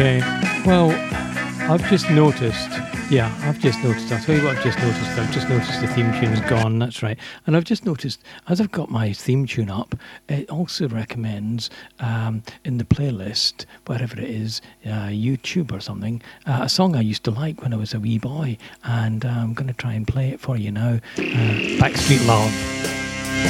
Okay. Well, I've just noticed. Yeah, I've just noticed. I'll tell you what I've just noticed. I've just noticed the theme tune is gone. That's right. And I've just noticed as I've got my theme tune up, it also recommends in the playlist, wherever it is, YouTube or something, a song I used to like when I was a wee boy. And I'm going to try and play it for you now. Backstreet Love.